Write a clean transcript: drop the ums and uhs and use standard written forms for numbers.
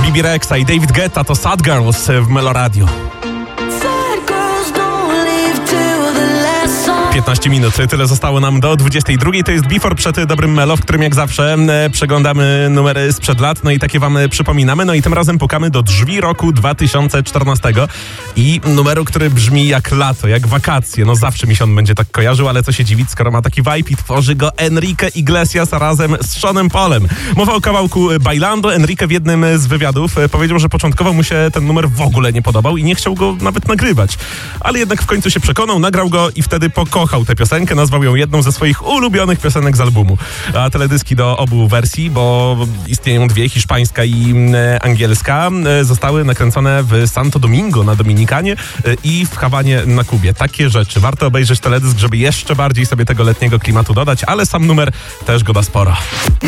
Bibi Rexa i David Guetta to Sad Girls w Meloradio. 15 minut, tyle zostało nam do 22. To jest Before przed Dobrym Melo, w którym jak zawsze przeglądamy numery sprzed lat, no i takie wam przypominamy. No i tym razem pukamy do drzwi roku 2014 i numeru, który brzmi jak lato, jak wakacje. No zawsze mi się on będzie tak kojarzył, ale co się dziwić, skoro ma taki vibe i tworzy go Enrique Iglesias razem z Seanem Paulem. Mowa o kawałku Bailando. Enrique w jednym z wywiadów powiedział, że początkowo mu się ten numer w ogóle nie podobał i nie chciał go nawet nagrywać. Ale jednak w końcu się przekonał, nagrał go i wtedy pokochał tę piosenkę, nazwał ją jedną ze swoich ulubionych piosenek z albumu. A teledyski do obu wersji, bo istnieją dwie, hiszpańska i angielska, zostały nakręcone w Santo Domingo na Dominikanie i w Hawanie na Kubie. Takie rzeczy. Warto obejrzeć teledysk, żeby jeszcze bardziej sobie tego letniego klimatu dodać, ale sam numer też go da sporo.